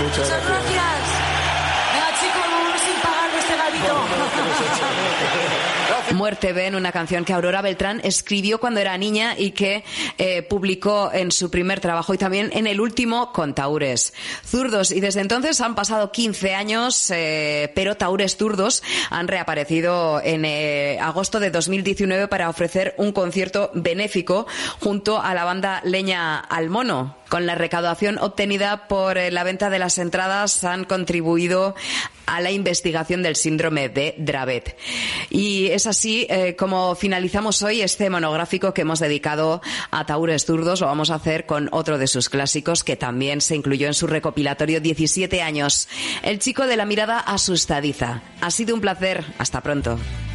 Muchas gracias. Venga, chicos, vámonos sin pagar de este gatito. Muerte ven, una canción que Aurora Beltrán escribió cuando era niña y que publicó en su primer trabajo y también en el último con Taúres Zurdos. Y desde entonces han pasado 15 años, pero Taúres Zurdos han reaparecido en agosto de 2019 para ofrecer un concierto benéfico junto a la banda Leña al Mono. Con la recaudación obtenida por la venta de las entradas han contribuido a la investigación del síndrome de Dravet. Y es así como finalizamos hoy este monográfico que hemos dedicado a Taúres Zurdos. Lo vamos a hacer con otro de sus clásicos que también se incluyó en su recopilatorio 17 años. El chico de la mirada asustadiza. Ha sido un placer. Hasta pronto.